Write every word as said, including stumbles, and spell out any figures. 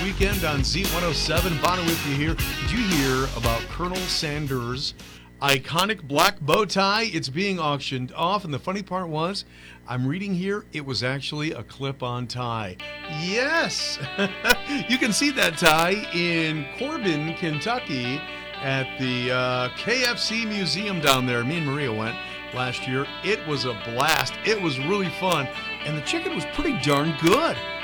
weekend on Z one oh seven. Bono with you here. Did you hear about Colonel Sanders' iconic black bow tie? It's being auctioned off, and the funny part was, I'm reading here, it was actually a clip-on tie. Yes! You can see that tie in Corbin, Kentucky at the uh, K F C Museum down there. Me and Maria went last year. It was a blast. It was really fun, and the chicken was pretty darn good.